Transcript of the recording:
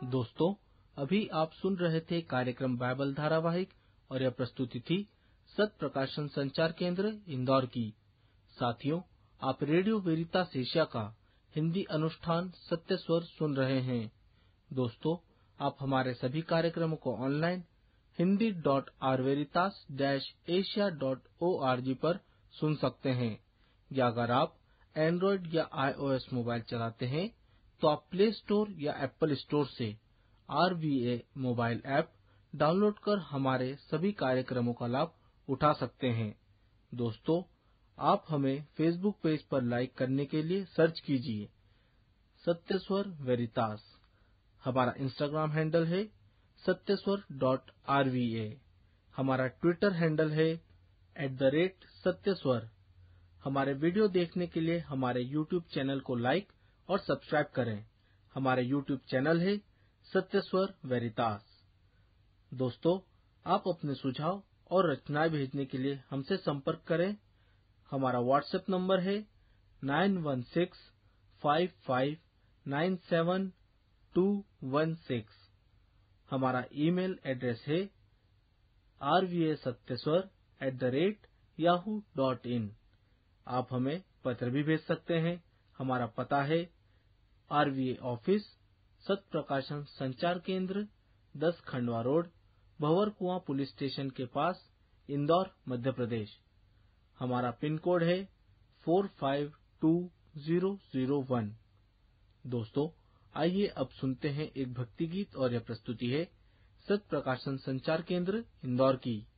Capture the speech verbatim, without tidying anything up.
दोस्तों, अभी आप सुन रहे थे कार्यक्रम बाइबल धारावाहिक और यह प्रस्तुति थी सत प्रकाशन संचार केंद्र इंदौर की। साथियों, आप रेडियो वेरितास एशिया का हिंदी अनुष्ठान सत्य स्वर सुन रहे हैं। दोस्तों, आप हमारे सभी कार्यक्रमों को online Hindi dot are वेरितास dash Asia dot O R G पर सुन सकते हैं, या अगर आप एंड्रॉइड या आईओएस मोबाइल चलाते हैं तो आप प्ले स्टोर या एप्पल स्टोर से are V A mobile app download कर हमारे सभी कार्यक्रमों का लाभ उठा सकते हैं। दोस्तों, आप हमें फेसबुक पेज पर लाइक करने के लिए सर्च कीजिए सत्यस्वर वेरितास। हमारा इंस्टाग्राम हैंडल है सत्यस्वर डॉट आर वी ए। हमारा ट्विटर हैंडल है एट द रेट सत्यस्वर। हमारे वीडियो देखने के लिए हमारे यूट्यूब चैनल को लाइक और सब्सक्राइब करें। हमारे यूट्यूब चैनल है सत्यस्वर वेरितास। दोस्तों, आप अपने सुझाव और रचनाएं भेजने के लिए हमसे संपर्क करें। हमारा व्हाट्सएप नंबर है nine one six five five nine seven to one six. हमारा ईमेल एड्रेस है are V A सत्यस्वर at the rate Yahoo dot in. आप हमें पत्र भी भेज सकते हैं। हमारा पता है आर वी ए ऑफिस, सत प्रकाशन संचार केंद्र, दस खंडवा रोड, भंवर कुआं पुलिस स्टेशन के पास, इंदौर, मध्य प्रदेश। हमारा पिन कोड है four five to zero zero one. दोस्तों, आइए अब सुनते हैं एक भक्ति गीत और यह प्रस्तुति है सत प्रकाशन संचार केंद्र इंदौर की।